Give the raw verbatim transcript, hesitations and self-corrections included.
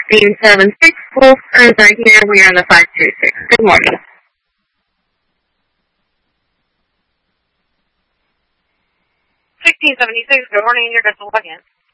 sixteen seventy-six. Wolf Urza here. We are on the five two six. Good morning. sixteen seventy-six, good morning. You're good to log in.